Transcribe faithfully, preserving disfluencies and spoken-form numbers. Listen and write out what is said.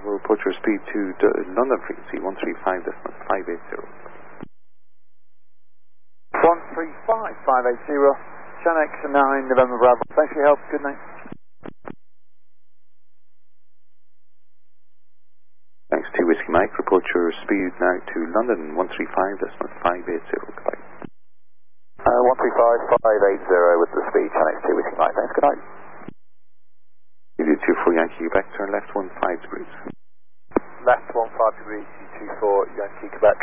Bravo, report your speed to D- London frequency one three five decimal five eight zero. one three five five eight zero, Channel X nine, November Bravo. Thanks for your help, good night. Thanks to Whiskey Mike, report your speed now to London one three five decimal five eight zero. Goodbye. Uh, one three five five eight zero with the speed, Channel X two Whiskey Mike. Thanks, good night. U two four Yankee Quebec, turn left one five degrees. Left one five degrees, U two four Yankee Quebec.